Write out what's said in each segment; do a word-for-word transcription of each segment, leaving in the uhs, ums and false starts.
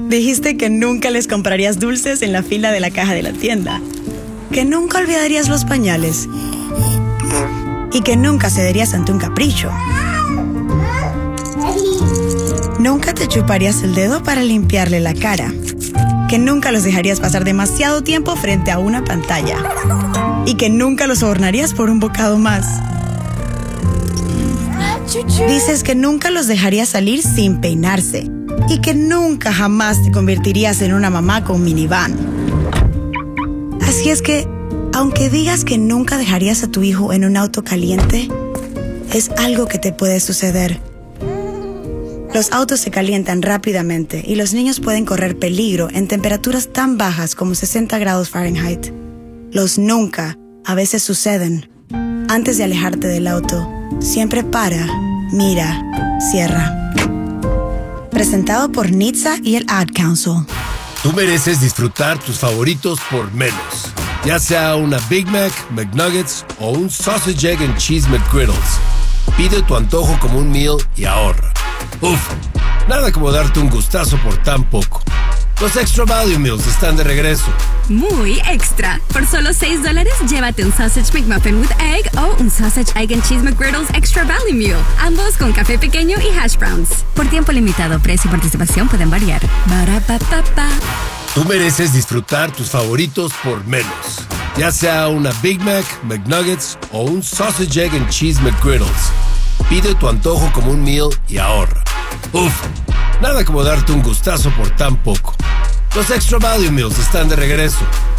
Dijiste que nunca les comprarías dulces en la fila de la caja de la tienda, que nunca olvidarías los pañales y que nunca cederías ante un capricho. Nunca te chuparías el dedo para limpiarle la cara, que nunca los dejarías pasar demasiado tiempo frente a una pantalla y que nunca los sobornarías por un bocado más. Dices que nunca los dejarías salir sin peinarse y que nunca jamás te convertirías en una mamá con minivan. Así es que, aunque digas que nunca dejarías a tu hijo en un auto caliente, es algo que te puede suceder. Los autos se calientan rápidamente y los niños pueden correr peligro en temperaturas tan bajas como sesenta grados Fahrenheit. Los nunca a veces suceden. Antes de alejarte del auto, siempre para, mira, cierra. Presentado por N H T S A y el Ad Council. Tú mereces disfrutar tus favoritos por menos. Ya sea una Big Mac, McNuggets o un Sausage, Egg and Cheese McGriddles. Pide tu antojo como un meal y ahorra. Uf, nada como darte un gustazo por tan poco. Los Extra Value Meals están de regreso. Muy extra. Por solo seis dólares, llévate un Sausage McMuffin with Egg o un Sausage, Egg and Cheese McGriddles Extra Value Meal. Ambos con café pequeño y hash browns. Por tiempo limitado, precio y participación pueden variar. Ba-ra-pa-pa-pa. Tú mereces disfrutar tus favoritos por menos. Ya sea una Big Mac, McNuggets o un Sausage, Egg and Cheese McGriddles. Pide tu antojo como un meal y ahorra. Uf, nada como darte un gustazo por tan poco. Los Extra Value Meals están de regreso.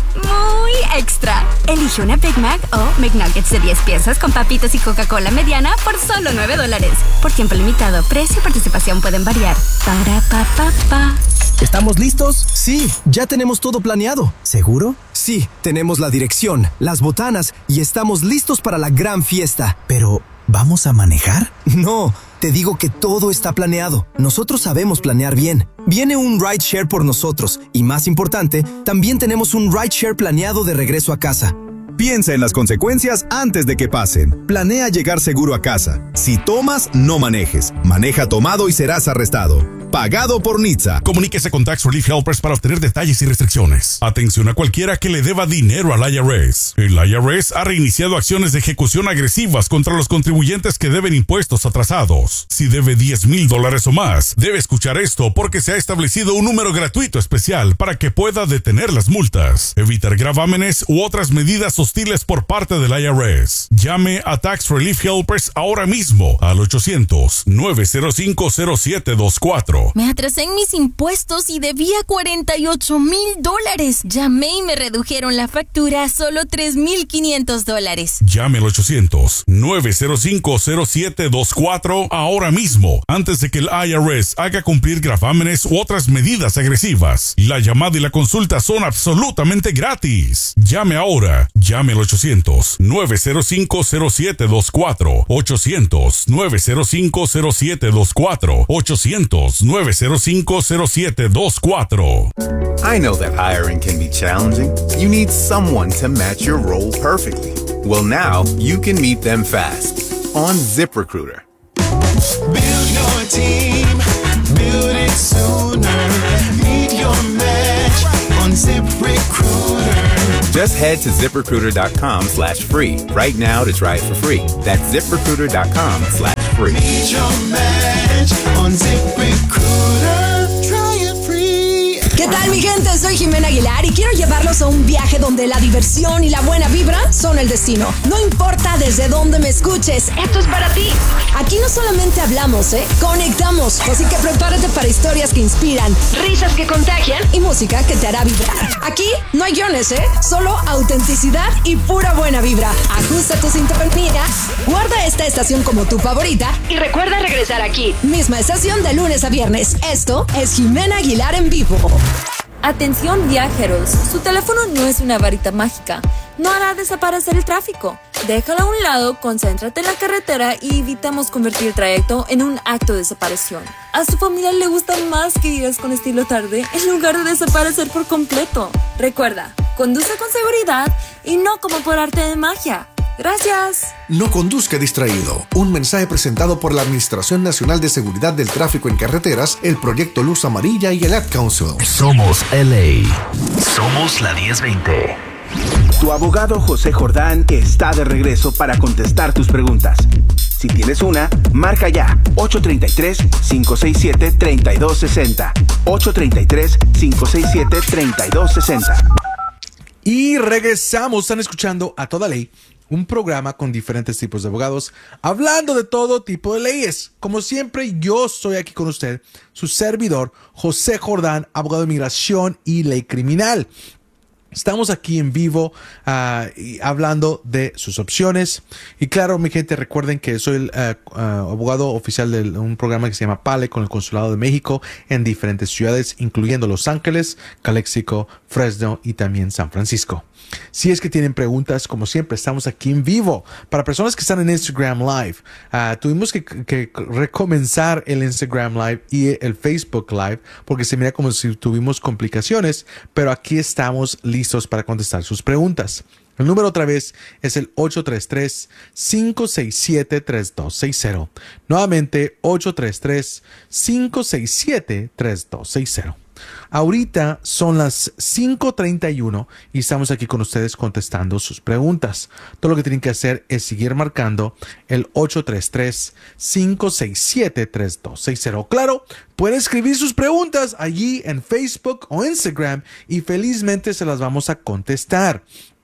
Muy extra. Elige una Big Mac o McNuggets de diez piezas con papitas y Coca-Cola mediana por solo nueve dólares. Por tiempo limitado, precio y participación pueden variar. Para pa pa pa. ¿Estamos listos? Sí, ya tenemos todo planeado. ¿Seguro? Sí, tenemos la dirección, las botanas y estamos listos para la gran fiesta. Pero, ¿vamos a manejar? No, te digo que todo está planeado. Nosotros sabemos planear bien. Viene un rideshare por nosotros y, más importante, también tenemos un rideshare planeado de regreso a casa. Piensa en las consecuencias antes de que pasen. Planea llegar seguro a casa. Si tomas, no manejes. Maneja tomado y serás arrestado. Pagado por N H T S A. Comuníquese con Tax Relief Helpers para obtener detalles y restricciones. Atención a cualquiera que le deba dinero al I R S. El I R S ha reiniciado acciones de ejecución agresivas contra los contribuyentes que deben impuestos atrasados. Si debe diez mil dólares o más, debe escuchar esto porque se ha establecido un número gratuito especial para que pueda detener las multas, evitar gravámenes u otras medidas hostiles por parte del I R S. Llame a Tax Relief Helpers ahora mismo al ochocientos, nueve cero cinco, cero siete dos cuatro. Me atrasé en mis impuestos y debía cuarenta y ocho mil dólares. Llamé y me redujeron la factura a solo tres mil quinientos dólares. Llame al ochocientos, nueve cero cinco, cero siete dos cuatro ahora mismo, antes de que el I R S haga cumplir gravámenes u otras medidas agresivas. La llamada y la consulta son absolutamente gratis. Llame ahora. Llame al ochocientos, nueve cero cinco, cero siete dos cuatro. ochocientos, nueve cero cinco, cero siete dos cuatro. ochocientos, nueve cero cinco, cero siete dos cuatro. I know that hiring can be challenging. You need someone to match your role perfectly. Well, now you can meet them fast on ZipRecruiter. Build your team, build it sooner. Meet your match on ZipRecruiter. Just head to ZipRecruiter.com slash free right now to try it for free. That's ZipRecruiter.com slash free. Meet your match on ZipRecruiter. Try it free. ¿Qué tal, mi gente? Soy Jimena Aguilar y quiero llevarlos a un viaje donde la diversión y la buena vibra son el destino. No importa desde dónde me escuches, esto es para ti. Aquí no solamente hablamos, ¿eh? Conectamos. Así que prepárate para historias que inspiran, risas que contagian y música que te hará vibrar. Aquí no hay guiones, ¿eh? Solo autenticidad y pura buena vibra. Ajusta tu sintonía, guarda esta estación como tu favorita y recuerda regresar aquí. Misma estación de lunes a viernes. Esto es Jimena Aguilar en vivo. Atención viajeros, su teléfono no es una varita mágica, no hará desaparecer el tráfico. Déjalo a un lado, concéntrate en la carretera y evitamos convertir el trayecto en un acto de desaparición. A su familia le gusta más que vivas con estilo tarde en lugar de desaparecer por completo. Recuerda, conduce con seguridad y no como por arte de magia. Gracias. No conduzca distraído. Un mensaje presentado por la Administración Nacional de Seguridad del Tráfico en Carreteras, el Proyecto Luz Amarilla y el Ad Council. Somos L A. Somos la diez veinte. Tu abogado José Jordán está de regreso para contestar tus preguntas. Si tienes una, marca ya ocho tres tres, cinco seis siete, tres dos seis cero. ocho tres tres, cinco seis siete, tres dos seis cero. Y regresamos. Están escuchando A Toda Ley, un programa con diferentes tipos de abogados, hablando de todo tipo de leyes. Como siempre, yo estoy aquí con usted, su servidor, José Jordán, abogado de inmigración y ley criminal. Estamos aquí en vivo uh, y hablando de sus opciones. Y claro, mi gente, recuerden que soy el uh, uh, abogado oficial de un programa que se llama PALE con el Consulado de México en diferentes ciudades, incluyendo Los Ángeles, Calexico, Fresno y también San Francisco. Si es que tienen preguntas, como siempre, estamos aquí en vivo. Para personas que están en Instagram Live, uh, tuvimos que, que recomenzar el Instagram Live y el Facebook Live porque se mira como si tuvimos complicaciones, pero aquí estamos listos para contestar sus preguntas. El número otra vez es el ocho tres tres, cinco seis siete, tres dos seis cero. Nuevamente, ocho tres tres, cinco seis siete, tres dos seis cero. Ahorita son las cinco treinta y uno y estamos aquí con ustedes contestando sus preguntas. Todo lo que tienen que hacer es seguir marcando el ocho tres tres, cinco seis siete, tres dos seis cero. Claro, pueden escribir sus preguntas allí en Facebook o Instagram y felizmente se las vamos a contestar.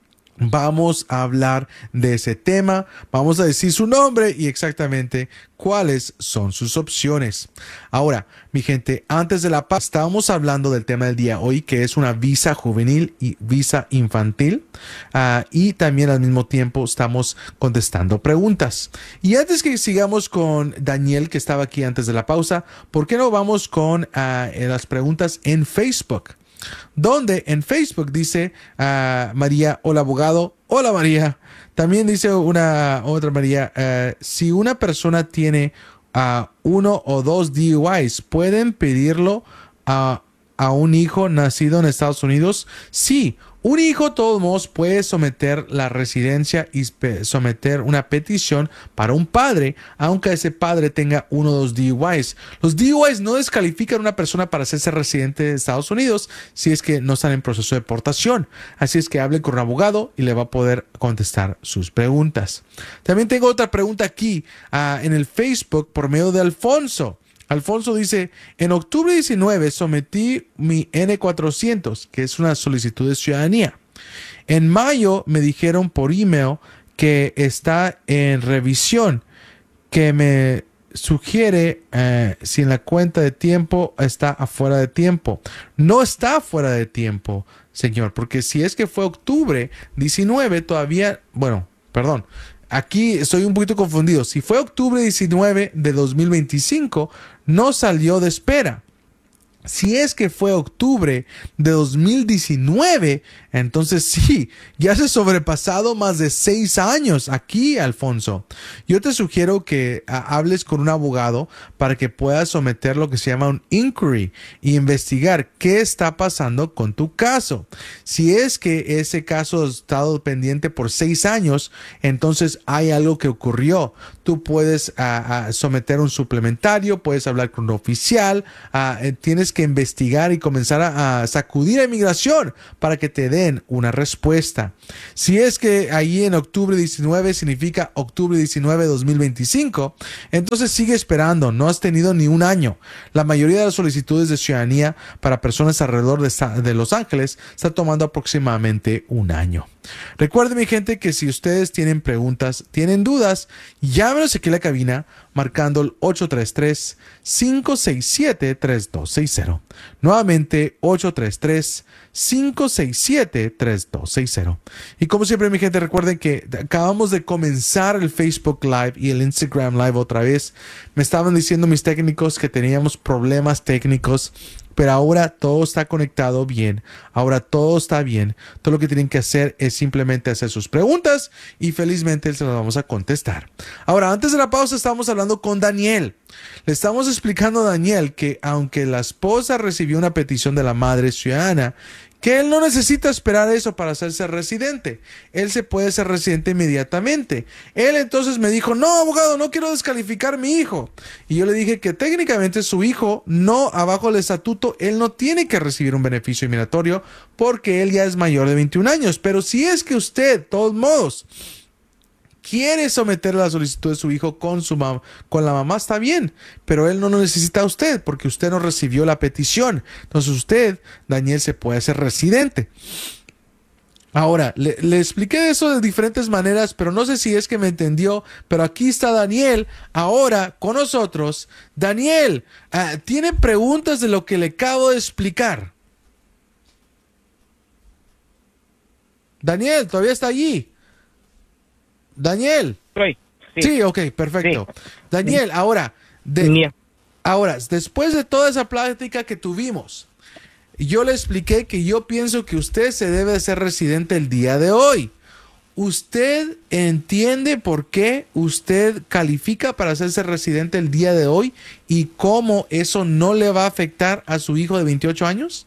Vamos a hablar de ese tema, vamos a decir su nombre y exactamente cuáles son sus opciones. Ahora, mi gente, antes de la pausa, estábamos hablando del tema del día hoy, que es una visa juvenil y visa infantil. Uh, y también al mismo tiempo estamos contestando preguntas. Y antes que sigamos con Daniel, que estaba aquí antes de la pausa, ¿por qué no vamos con uh, las preguntas en Facebook? Donde en Facebook dice uh, María, hola abogado, hola María. También dice una otra María, uh, si una persona tiene uh, uno o dos D U Is, ¿pueden pedirlo a, a un hijo nacido en Estados Unidos? Sí. Un hijo, de todos modos, puede someter la residencia y someter una petición para un padre, aunque ese padre tenga uno o dos D U Is. Los D U Is no descalifican a una persona para hacerse residente de Estados Unidos si es que no están en proceso de deportación. Así es que hable con un abogado y le va a poder contestar sus preguntas. También tengo otra pregunta aquí uh, en el Facebook por medio de Alfonso. Alfonso dice, en octubre diecinueve sometí mi N cuatrocientos, que es una solicitud de ciudadanía. En mayo me dijeron por email que está en revisión, que me sugiere eh, si en la cuenta de tiempo está afuera de tiempo. No está fuera de tiempo, señor, porque si es que fue octubre diecinueve, todavía, bueno, perdón. Aquí estoy un poquito confundido. Si fue octubre diecinueve de dos mil veinticinco, no salió de espera. Si es que fue octubre de dos mil diecinueve, entonces sí, ya se ha sobrepasado más de seis años aquí, Alfonso. Yo te sugiero que uh, hables con un abogado para que puedas someter lo que se llama un inquiry y investigar qué está pasando con tu caso. Si es que ese caso ha estado pendiente por seis años, entonces hay algo que ocurrió. Tú puedes uh, uh, someter un suplementario, puedes hablar con un oficial, uh, tienes que investigar y comenzar a, a sacudir a inmigración para que te den una respuesta. Si es que ahí en octubre diecinueve significa octubre diecinueve de dos mil veinticinco, entonces sigue esperando, no has tenido ni un año. La mayoría de las solicitudes de ciudadanía para personas alrededor de, de Los Ángeles está tomando aproximadamente un año. Recuerden, mi gente, que si ustedes tienen preguntas, tienen dudas, llámenos aquí a la cabina marcando el ocho tres tres, cinco seis siete, tres dos seis cero. Nuevamente, ocho tres tres, cinco seis siete, tres dos seis cero. Y como siempre, mi gente, recuerden que acabamos de comenzar el Facebook Live y el Instagram Live otra vez. Me estaban diciendo mis técnicos que teníamos problemas técnicos, pero ahora todo está conectado bien, ahora todo está bien. Todo lo que tienen que hacer es simplemente hacer sus preguntas y felizmente se las vamos a contestar. Ahora, antes de la pausa estábamos hablando con Daniel. Le estamos explicando a Daniel que aunque la esposa recibió una petición de la madre ciudadana, que él no necesita esperar eso para hacerse residente. Él se puede ser residente inmediatamente. Él entonces me dijo, no, abogado, no quiero descalificar a mi hijo. Y yo le dije que técnicamente su hijo, no, abajo del estatuto, él no tiene que recibir un beneficio inmigratorio porque él ya es mayor de veintiún años. Pero si es que usted, de todos modos, quiere someter la solicitud de su hijo con su mam- con la mamá, está bien, pero él no lo necesita a usted porque usted no recibió la petición. Entonces usted, Daniel, se puede hacer residente. Ahora, le, le expliqué eso de diferentes maneras, pero no sé si es que me entendió, pero aquí está Daniel, ahora con nosotros. Daniel, uh, ¿tiene preguntas de lo que le acabo de explicar? Daniel, ¿todavía está allí? Daniel. Sí, sí. Sí, ok, perfecto. Sí. Daniel, ahora, de, ahora, después de toda esa plática que tuvimos, yo le expliqué que yo pienso que usted se debe de ser residente el día de hoy. ¿Usted entiende por qué usted califica para hacerse residente el día de hoy y cómo eso no le va a afectar a su hijo de veintiocho años?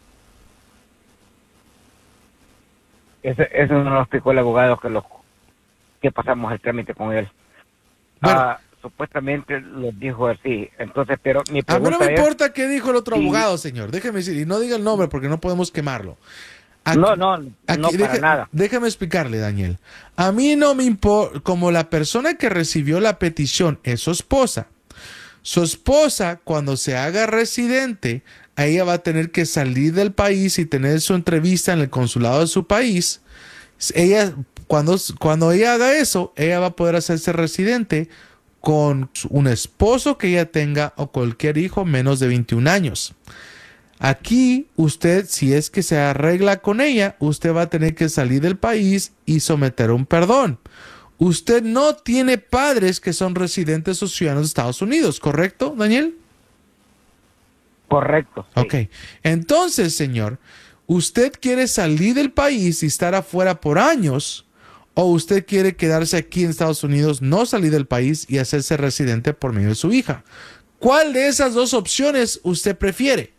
Eso, eso no lo explicó el abogado que lo que pasamos el trámite con él. Bueno, ah, supuestamente lo dijo así. Entonces, pero mi pregunta a mí no me es, importa qué dijo el otro sí, abogado, señor. Déjeme decir, y no diga el nombre porque no podemos quemarlo. Aquí, no, no, no aquí, para deje, nada. Déjame explicarle, Daniel. A mí no me importa, como la persona que recibió la petición es su esposa. Su esposa, cuando se haga residente, ella va a tener que salir del país y tener su entrevista en el consulado de su país. Ella... Cuando, cuando ella haga eso, ella va a poder hacerse residente con un esposo que ella tenga o cualquier hijo menos de veintiún años. Aquí usted, si es que se arregla con ella, usted va a tener que salir del país y someter un perdón. Usted no tiene padres que son residentes o ciudadanos de Estados Unidos, ¿correcto, Daniel? Correcto. Sí. Ok. Entonces, señor, ¿usted quiere salir del país y estar afuera por años? ¿O usted quiere quedarse aquí en Estados Unidos, no salir del país y hacerse residente por medio de su hija? ¿Cuál de esas dos opciones usted prefiere?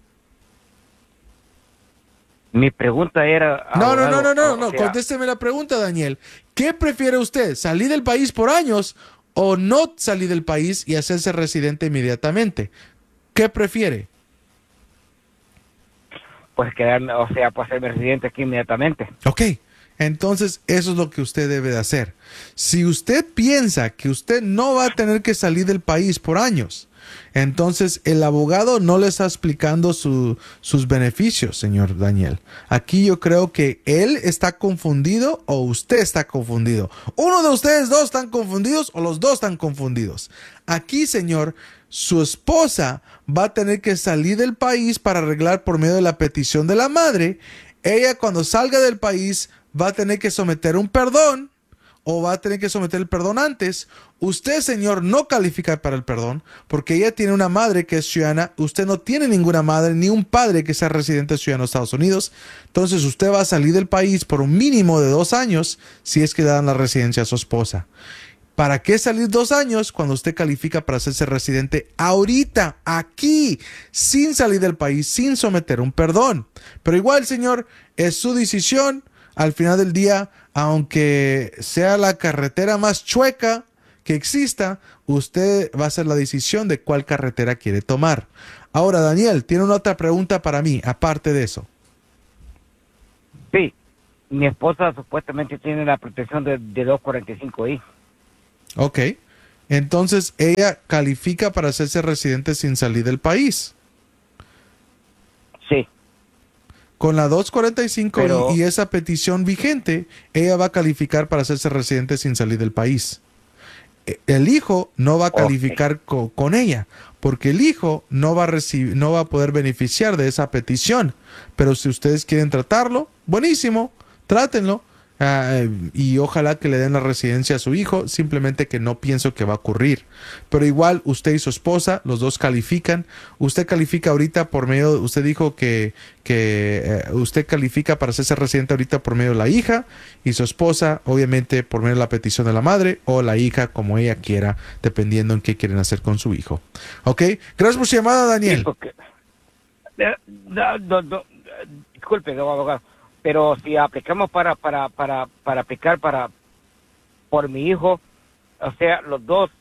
Mi pregunta era... No, no, no, no, no, o no. sea, Contésteme la pregunta, Daniel. ¿Qué prefiere usted? ¿Salir del país por años o no salir del país y hacerse residente inmediatamente? ¿Qué prefiere? Pues quedarme, o sea, pues ser residente aquí inmediatamente. Ok. Entonces, eso es lo que usted debe de hacer. Si usted piensa que usted no va a tener que salir del país por años, entonces el abogado no le está explicando su, sus beneficios, señor Daniel. Aquí yo creo que él está confundido o usted está confundido. Uno de ustedes dos están confundidos o los dos están confundidos. Aquí, señor, su esposa va a tener que salir del país para arreglar por medio de la petición de la madre. Ella, cuando salga del país, va a tener que someter un perdón o va a tener que someter el perdón antes. Usted, señor, no califica para el perdón porque ella tiene una madre que es ciudadana. Usted no tiene ninguna madre ni un padre que sea residente ciudadano de Estados Unidos. Entonces usted va a salir del país por un mínimo de dos años si es que le dan la residencia a su esposa. ¿Para qué salir dos años cuando usted califica para hacerse residente ahorita, aquí, sin salir del país, sin someter un perdón? Pero igual, señor, es su decisión. Al final del día, aunque sea la carretera más chueca que exista, usted va a hacer la decisión de cuál carretera quiere tomar. Ahora, Daniel, tiene una otra pregunta para mí, aparte de eso. Sí, mi esposa supuestamente tiene la protección de, de dos cuarenta y cinco I. Ok, entonces ella califica para hacerse residente sin salir del país. Sí. Con la dos cuarenta y cinco Pero... y esa petición vigente, ella va a calificar para hacerse residente sin salir del país. El hijo no va a calificar okay. con, con ella, porque el hijo no va a recibir, no va a poder beneficiar de esa petición. Pero si ustedes quieren tratarlo, buenísimo, trátenlo. Uh, y ojalá que le den la residencia a su hijo, simplemente que no pienso que va a ocurrir. Pero igual usted y su esposa, los dos califican. Usted califica ahorita por medio, usted dijo que, que uh, usted califica para hacerse residente ahorita por medio de la hija, y su esposa obviamente por medio de la petición de la madre o la hija, como ella quiera, dependiendo en qué quieren hacer con su hijo. ¿Ok? Gracias por su llamada, Daniel. Sí, porque, eh, no, no, no, disculpe, abogado, pero si aplicamos para para para para aplicar para por mi hijo, o sea, los dos,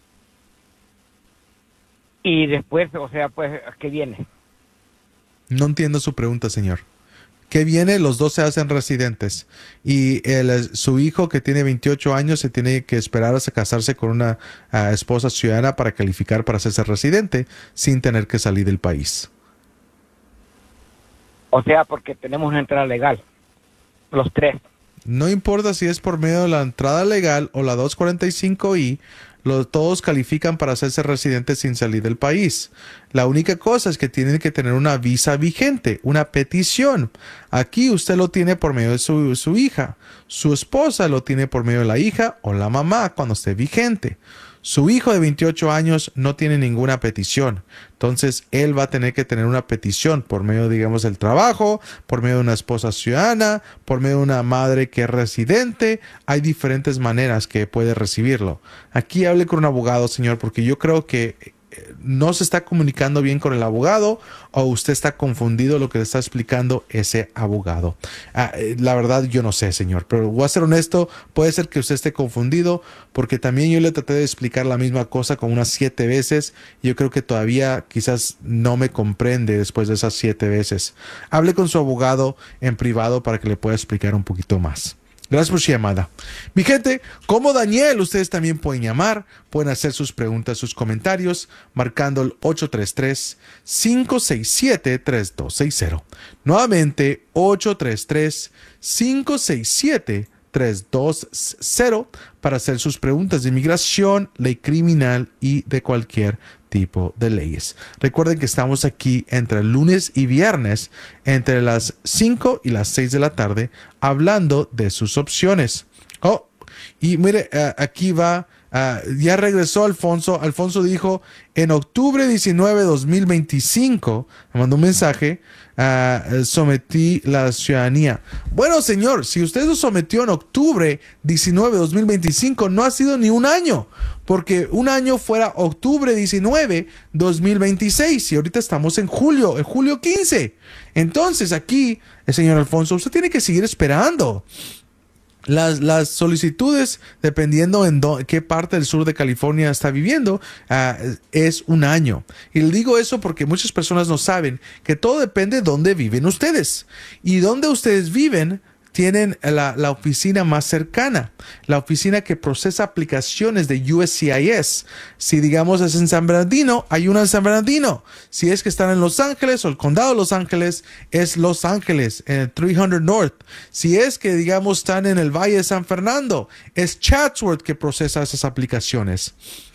y después, o sea, pues, ¿qué viene? No entiendo su pregunta, señor. ¿Qué viene? Los dos se hacen residentes y el, su hijo, que tiene veintiocho años, se tiene que esperar a casarse con una uh, esposa ciudadana para calificar para hacerse residente sin tener que salir del país. O sea, porque tenemos una entrada legal, los tres. No importa si es por medio de la entrada legal o la doscientos cuarenta y cinco i, los, todos califican para hacerse residentes sin salir del país. La única cosa es que tienen que tener una visa vigente, una petición. Aquí usted lo tiene por medio de su, su hija. Su esposa lo tiene por medio de la hija o la mamá cuando esté vigente. Su hijo de veintiocho años no tiene ninguna petición. Entonces, él va a tener que tener una petición por medio, digamos, del trabajo, por medio de una esposa ciudadana, por medio de una madre que es residente. Hay diferentes maneras que puede recibirlo. Aquí hable con un abogado, señor, porque yo creo que no se está comunicando bien con el abogado, o usted está confundido lo que le está explicando ese abogado. Ah, la verdad yo no sé, señor, pero voy a ser honesto, puede ser que usted esté confundido, porque también yo le traté de explicar la misma cosa como unas siete veces, y yo creo que todavía quizás no me comprende después de esas siete veces. Hable con su abogado en privado para que le pueda explicar un poquito más. Gracias por su llamada. Mi gente, como Daniel, ustedes también pueden llamar, pueden hacer sus preguntas, sus comentarios, marcando el ocho tres tres, cinco seis siete, tres dos seis cero. Nuevamente, ocho tres tres, cinco seis siete, tres dos cero para hacer sus preguntas de inmigración, ley criminal y de cualquier tipo de leyes. Recuerden que estamos aquí entre lunes y viernes entre las cinco y las seis de la tarde hablando de sus opciones. Oh, y mire, uh, aquí va, uh, ya regresó Alfonso. Alfonso dijo, en octubre diecinueve de dos mil veinticinco, me mandó un mensaje, uh, sometí la ciudadanía. Bueno, señor, si usted lo sometió en octubre diecinueve de dos mil veinticinco, no ha sido ni un año, porque un año fuera octubre diecinueve de dos mil veintiséis y ahorita estamos en julio, en julio quince. Entonces aquí, el señor Alfonso, usted tiene que seguir esperando. Las, las solicitudes, dependiendo en do, qué parte del sur de California está viviendo, uh, es un año. Y le digo eso porque muchas personas no saben que todo depende de dónde viven ustedes. Y donde ustedes viven, tienen la, la oficina más cercana, la oficina que procesa aplicaciones de U S C I S. Si digamos es en San Bernardino, hay una en San Bernardino. Si es que están en Los Ángeles o el condado de Los Ángeles, es Los Ángeles, en el trescientos North. Si es que digamos están en el Valle de San Fernando, es Chatsworth que procesa esas aplicaciones.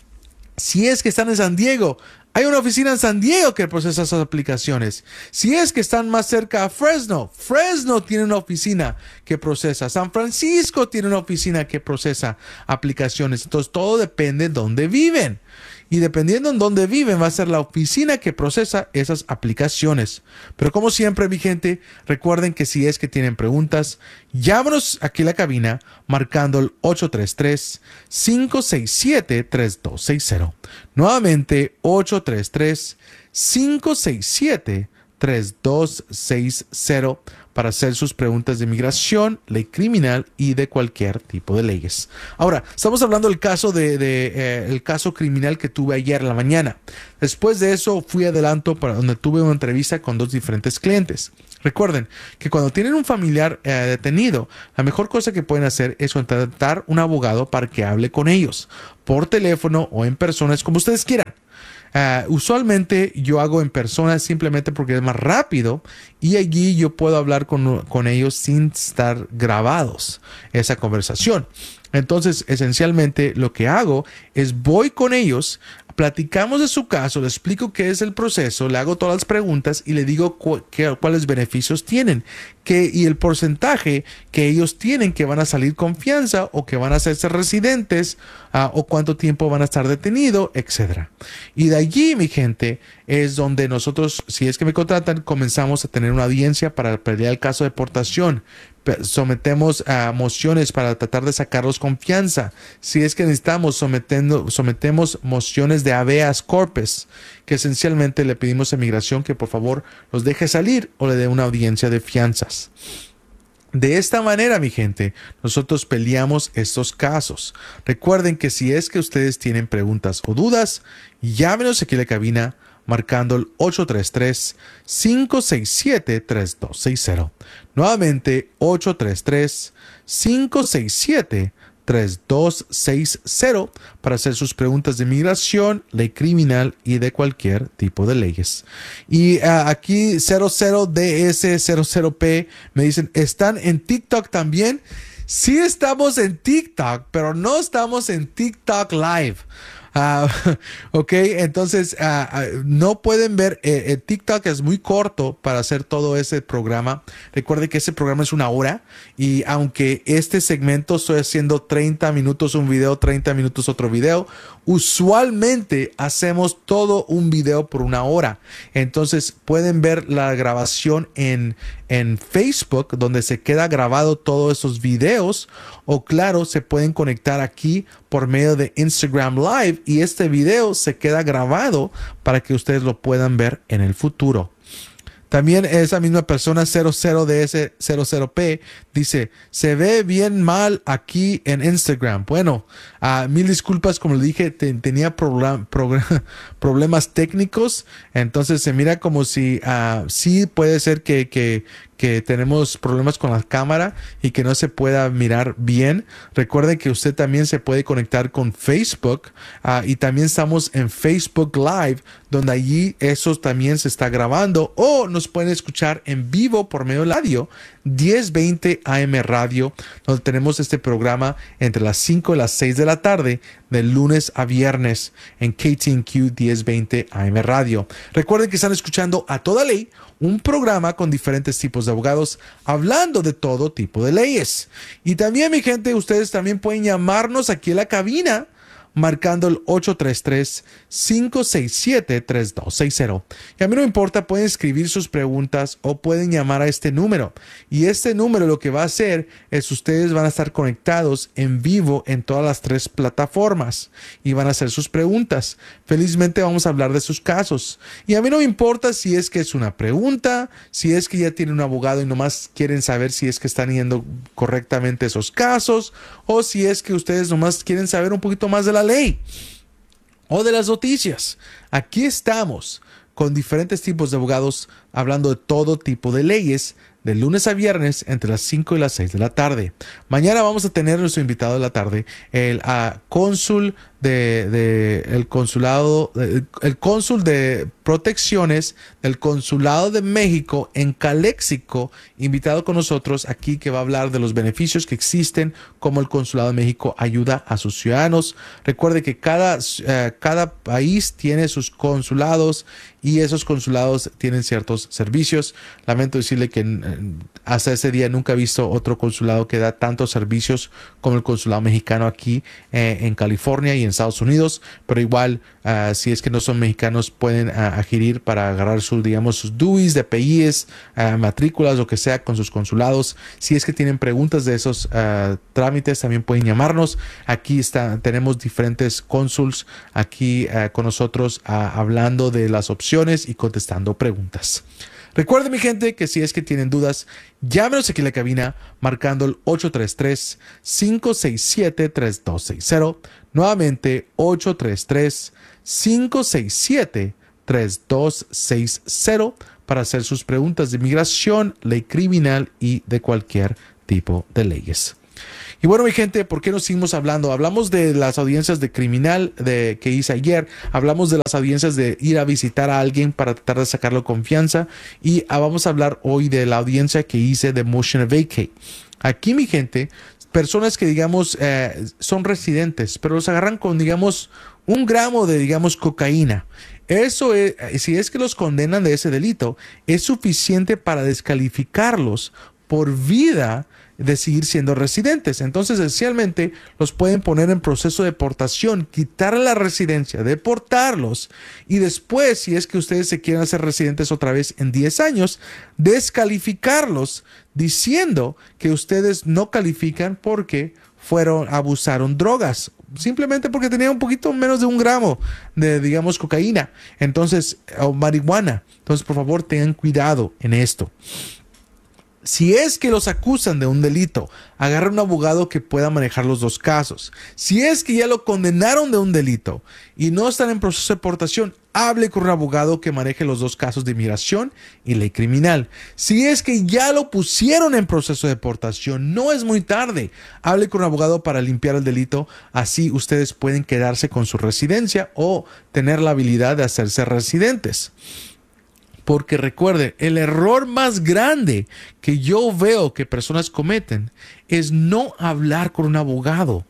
Si es que están en San Diego, hay una oficina en San Diego que procesa esas aplicaciones. Si es que están más cerca a Fresno, Fresno tiene una oficina que procesa. San Francisco tiene una oficina que procesa aplicaciones. Entonces todo depende de dónde viven. Y dependiendo en dónde viven, va a ser la oficina que procesa esas aplicaciones. Pero como siempre, mi gente, recuerden que si es que tienen preguntas, llámanos aquí a la cabina marcando el ocho tres tres, cinco seis siete, tres dos seis cero. Nuevamente, ocho tres tres, cinco seis siete, tres dos seis cero para hacer sus preguntas de inmigración, ley criminal y de cualquier tipo de leyes. Ahora, estamos hablando del caso de, de eh, el caso criminal que tuve ayer en la mañana. Después de eso fui adelanto para donde tuve una entrevista con dos diferentes clientes. Recuerden que cuando tienen un familiar eh, detenido, la mejor cosa que pueden hacer es contratar un abogado para que hable con ellos, por teléfono o en persona, es como ustedes quieran. Uh, usualmente yo hago en persona simplemente porque es más rápido y allí yo puedo hablar con, con ellos sin estar grabados esa conversación. Entonces, esencialmente lo que hago es voy con ellos platicamos de su caso, le explico qué es el proceso, le hago todas las preguntas y le digo cu qué, cuáles beneficios tienen qué, y el porcentaje que ellos tienen que van a salir con fianza o que van a hacerse residentes uh, o cuánto tiempo van a estar detenidos, etcétera. Y de allí, mi gente, es donde nosotros, si es que me contratan, comenzamos a tener una audiencia para pelear el caso de deportación. Sometemos a uh, mociones para tratar de sacarlos con fianza. Si es que necesitamos, sometendo, sometemos mociones de habeas corpus, que esencialmente le pedimos a migración que por favor los deje salir o le dé una audiencia de fianzas. De esta manera, mi gente, nosotros peleamos estos casos. Recuerden que si es que ustedes tienen preguntas o dudas, llámenos aquí a la cabina marcando el ocho tres tres, cinco seis siete, tres dos seis cero. Nuevamente, ocho tres tres, cinco seis siete, tres dos seis cero para hacer sus preguntas de migración, ley criminal y de cualquier tipo de leyes. Y uh, aquí cero cero D S cero cero P me dicen, ¿están en TikTok también? Sí estamos en TikTok, pero no estamos en TikTok Live. Uh, ok, entonces uh, uh, no pueden ver, eh, el TikTok es muy corto para hacer todo ese programa. Recuerden que ese programa es una hora y aunque este segmento estoy haciendo treinta minutos un video, treinta minutos otro video, usualmente hacemos todo un video por una hora. Entonces pueden ver la grabación en, en Facebook, donde se queda grabado todos esos videos, o claro, se pueden conectar aquí por medio de Instagram Live y este video se queda grabado para que ustedes lo puedan ver en el futuro. También esa misma persona cero cero D S cero cero P dice, se ve bien mal aquí en Instagram. Bueno, uh, mil disculpas, como le dije, te, tenía problem, problem, problemas técnicos, entonces se mira como si uh, sí puede ser que, que, que tenemos problemas con la cámara y que no se pueda mirar bien. Recuerden que usted también se puede conectar con Facebook uh, y también estamos en Facebook Live, donde allí eso también se está grabando, o nos pueden escuchar en vivo por medio de radio diez veinte A M Radio, donde tenemos este programa entre las cinco y las seis de la tarde de lunes a viernes en K T N Q diez veinte A M Radio. Recuerden que están escuchando A Toda Ley, un programa con diferentes tipos de abogados hablando de todo tipo de leyes. Y también, mi gente, ustedes también pueden llamarnos aquí en la cabina marcando el ocho tres tres, cinco seis siete, tres dos seis cero. Y a mí no me importa, pueden escribir sus preguntas o pueden llamar a este número. Y este número lo que va a hacer es ustedes van a estar conectados en vivo en todas las tres plataformas y van a hacer sus preguntas. Felizmente vamos a hablar de sus casos. Y a mí no me importa si es que es una pregunta, si es que ya tienen un abogado y nomás quieren saber si es que están yendo correctamente esos casos, o si es que ustedes nomás quieren saber un poquito más de la ley o de las noticias. Aquí estamos con diferentes tipos de abogados hablando de todo tipo de leyes de lunes a viernes entre las cinco y las seis de la tarde. Mañana vamos a tener nuestro invitado de la tarde, el uh, cónsul de, de el consulado, el, el cónsul de protecciones del Consulado de México en Calexico, invitado con nosotros aquí, que va a hablar de los beneficios que existen, cómo el Consulado de México ayuda a sus ciudadanos. Recuerde que cada, uh, cada país tiene sus consulados y esos consulados tienen ciertos servicios. Lamento decirle que eh, hasta ese día nunca he visto otro consulado que da tantos servicios como el consulado mexicano aquí eh, en California y en Estados Unidos, pero igual uh, si es que no son mexicanos pueden uh, adquirir para agarrar sus, digamos, sus D U Is, D P Is, uh, matrículas, lo que sea con sus consulados. Si es que tienen preguntas de esos uh, trámites, también pueden llamarnos. Aquí está, tenemos diferentes cónsuls aquí uh, con nosotros uh, hablando de las opciones y contestando preguntas. Recuerden, mi gente, que si es que tienen dudas, llámenos aquí en la cabina marcando el ocho tres tres, cinco seis siete, tres dos seis cero. Nuevamente, ocho tres tres, cinco seis siete, tres dos seis cero para hacer sus preguntas de inmigración, ley criminal y de cualquier tipo de leyes. Y bueno, mi gente, ¿por qué nos seguimos hablando? Hablamos de las audiencias de criminal de, que hice ayer. Hablamos de las audiencias de ir a visitar a alguien para tratar de sacarlo confianza. Y ah, vamos a hablar hoy de la audiencia que hice de motion to vacate. Aquí, mi gente, personas que, digamos, eh, son residentes, pero los agarran con, digamos, un gramo de, digamos, cocaína. Eso es, si es que los condenan de ese delito, es suficiente para descalificarlos por vida de seguir siendo residentes. Entonces, esencialmente, los pueden poner en proceso de deportación, quitarle la residencia, deportarlos, y después, si es que ustedes se quieren hacer residentes otra vez en diez años, descalificarlos diciendo que ustedes no califican porque fueron, abusaron drogas, simplemente porque tenían un poquito menos de un gramo de, digamos, cocaína, entonces, o marihuana. Entonces, por favor, tengan cuidado en esto. Si es que los acusan de un delito, agarra un abogado que pueda manejar los dos casos. Si es que ya lo condenaron de un delito y no están en proceso de deportación, hable con un abogado que maneje los dos casos de inmigración y ley criminal. Si es que ya lo pusieron en proceso de deportación, no es muy tarde. Hable con un abogado para limpiar el delito. Así ustedes pueden quedarse con su residencia o tener la habilidad de hacerse residentes. Porque recuerden, el error más grande que yo veo que personas cometen es no hablar con un abogado,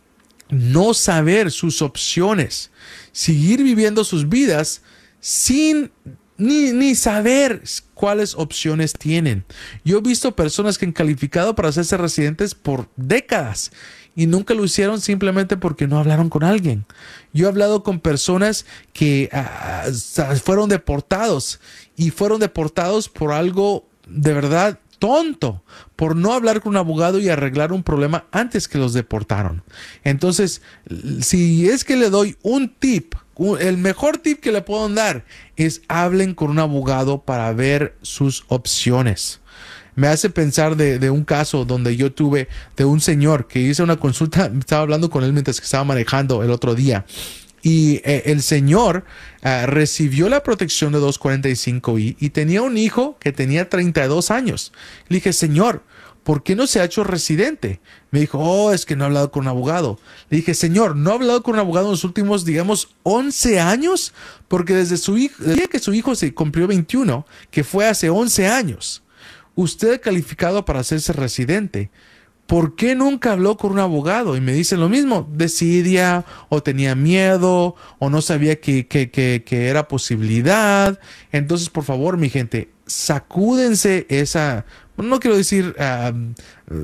no saber sus opciones, seguir viviendo sus vidas sin ni, ni saber cuáles opciones tienen. Yo he visto personas que han calificado para hacerse residentes por décadas y nunca lo hicieron simplemente porque no hablaron con alguien. Yo he hablado con personas que uh, fueron deportados y fueron deportados por algo de verdad tonto, por no hablar con un abogado y arreglar un problema antes que los deportaron. Entonces, si es que le doy un tip, el mejor tip que le puedo dar es hablen con un abogado para ver sus opciones. Me hace pensar de, de un caso donde yo tuve de un señor que hice una consulta, estaba hablando con él mientras que estaba manejando el otro día. Y eh, el señor uh, recibió la protección de doscientos cuarenta y cinco i y tenía un hijo que tenía treinta y dos años. Le dije, señor, ¿por qué no se ha hecho residente? Me dijo, oh, es que no he hablado con un abogado. Le dije, señor, ¿no ha hablado con un abogado en los últimos, digamos, once años? Porque desde su hijo, desde el día que su hijo se cumplió veintiuno, que fue hace once años, usted ha calificado para hacerse residente. ¿Por qué nunca habló con un abogado? Y me dicen lo mismo, desidia, o tenía miedo, o no sabía que, que, que, que era posibilidad. Entonces, por favor, mi gente, sacúdense esa... No quiero decir... Uh,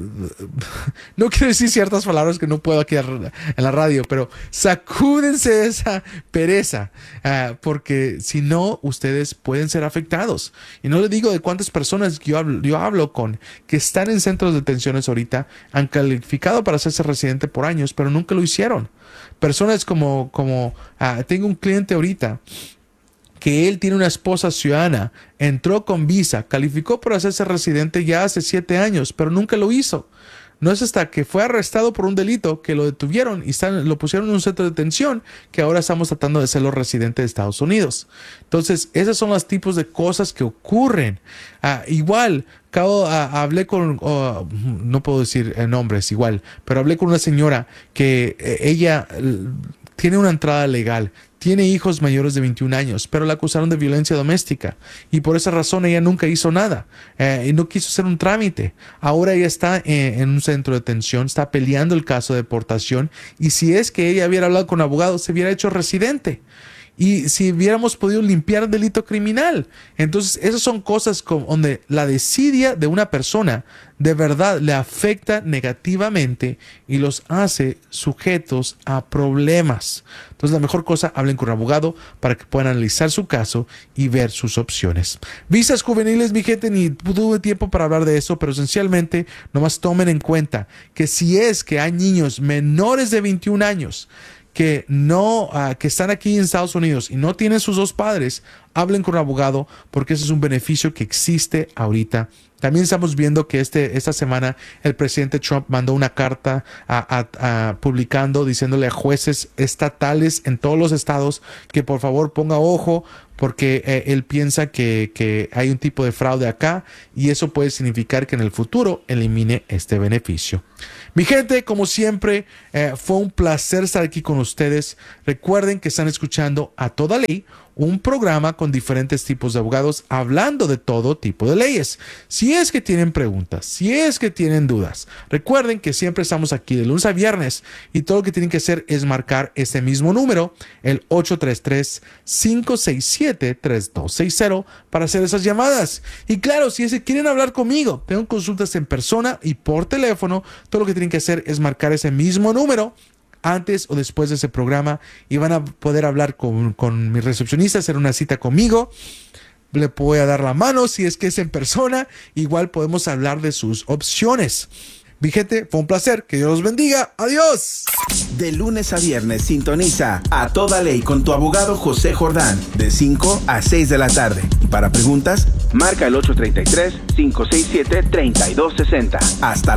no quiero decir ciertas palabras que no puedo aquí en la radio, pero sacúdense esa pereza, uh, porque si no, ustedes pueden ser afectados. Y no le digo de cuántas personas yo hablo, yo hablo con que están en centros de detenciones ahorita, han calificado para hacerse residente por años, pero nunca lo hicieron. Personas como, como uh, tengo un cliente ahorita que él tiene una esposa ciudadana, entró con visa, calificó por hacerse residente ya hace siete años, pero nunca lo hizo. No es hasta que fue arrestado por un delito que lo detuvieron y están, lo pusieron en un centro de detención que ahora estamos tratando de hacerlo residente de Estados Unidos. Entonces, esos son los tipos de cosas que ocurren. Uh, igual, acabo, uh, hablé con, uh, no puedo decir nombres igual, pero hablé con una señora que eh, ella uh, tiene una entrada legal. Tiene hijos mayores de veintiún años, pero la acusaron de violencia doméstica y por esa razón ella nunca hizo nada eh, y no quiso hacer un trámite. Ahora ella está eh, en un centro de detención, está peleando el caso de deportación y si es que ella hubiera hablado con abogados, se hubiera hecho residente. Y si hubiéramos podido limpiar el delito criminal. Entonces, esas son cosas como donde la desidia de una persona de verdad le afecta negativamente y los hace sujetos a problemas. Entonces, la mejor cosa, hablen con un abogado para que puedan analizar su caso y ver sus opciones. Visas juveniles, mi gente, ni tuve tiempo para hablar de eso, pero esencialmente, nomás tomen en cuenta que si es que hay niños menores de veintiún años que no uh, que están aquí en Estados Unidos y no tienen sus dos padres, hablen con un abogado porque ese es un beneficio que existe ahorita. También estamos viendo que este, esta semana el presidente Trump mandó una carta a, a, a, publicando diciéndole a jueces estatales en todos los estados que por favor ponga ojo porque eh, él piensa que, que hay un tipo de fraude acá y eso puede significar que en el futuro elimine este beneficio. Mi gente, como siempre, eh, fue un placer estar aquí con ustedes. Recuerden que están escuchando A Toda Ley, un programa con diferentes tipos de abogados hablando de todo tipo de leyes. Si es que tienen preguntas, si es que tienen dudas, recuerden que siempre estamos aquí de lunes a viernes y todo lo que tienen que hacer es marcar ese mismo número, el ocho tres tres, cinco seis siete, tres dos seis cero, para hacer esas llamadas. Y claro, si es que quieren hablar conmigo, tengo consultas en persona y por teléfono, todo lo que tienen que hacer es marcar ese mismo número antes o después de ese programa y van a poder hablar con, con mi recepcionista, hacer una cita conmigo. Le voy a dar la mano si es que es en persona. Igual podemos hablar de sus opciones. Mi gente, fue un placer. Que Dios los bendiga. Adiós. De lunes a viernes sintoniza A Toda Ley con tu abogado José Jordán de cinco a seis de la tarde. Para preguntas, marca el ocho tres tres, cinco seis siete, tres dos seis cero. Hasta la